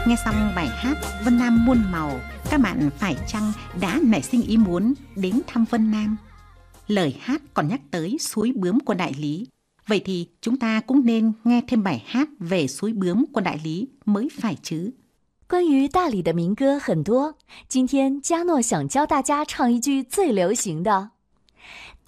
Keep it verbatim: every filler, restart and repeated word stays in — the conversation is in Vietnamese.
Nghe xong bài hát Vân Nam muôn màu, các bạn phải chăng đã nảy sinh ý muốn đến thăm Vân Nam? Lời hát còn nhắc tới suối bướm của Đại Lý. Vậy thì chúng ta cũng nên nghe thêm bài hát về suối bướm của Đại Lý mới phải chứ. 关于大理的民歌很多，今天嘉诺想教大家唱一句最流行的。